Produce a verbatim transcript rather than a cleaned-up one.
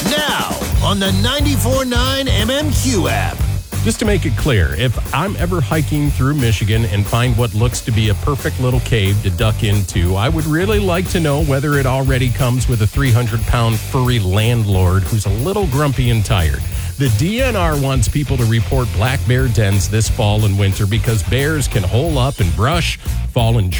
Now on the ninety-four point nine M M Q app. Just to make it clear, if I'm ever hiking through Michigan and find what looks to be a perfect little cave to duck into, I would really like to know whether it already comes with a three hundred pound furry landlord who's a little grumpy and tired. The D N R wants people to report black bear dens this fall and winter because bears can hole up and brush, fall in